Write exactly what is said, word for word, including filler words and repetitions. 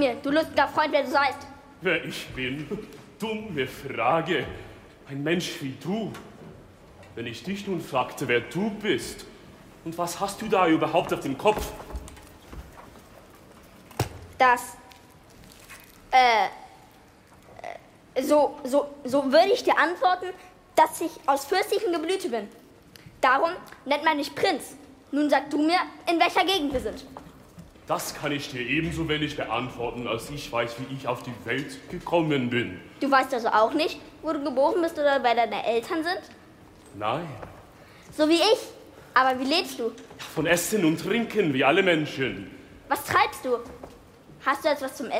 mir, du lustiger Freund, wer du seist. Wer ich bin? Dumme Frage. Ein Mensch wie du. Wenn ich dich nun fragte, wer du bist, und was hast du da überhaupt auf dem Kopf? Das, äh, äh, so, so, so würde ich dir antworten, dass ich aus fürstlichem Geblüte bin. Darum nennt man mich Prinz. Nun sag du mir, in welcher Gegend wir sind. Das kann ich dir ebenso wenig beantworten, als ich weiß, wie ich auf die Welt gekommen bin. Du weißt also auch nicht, wo du geboren bist oder wer deine Eltern sind? Nein. So wie ich. Aber wie lebst du? Von Essen und Trinken, wie alle Menschen. Was treibst du? Hast du etwas zum Essen?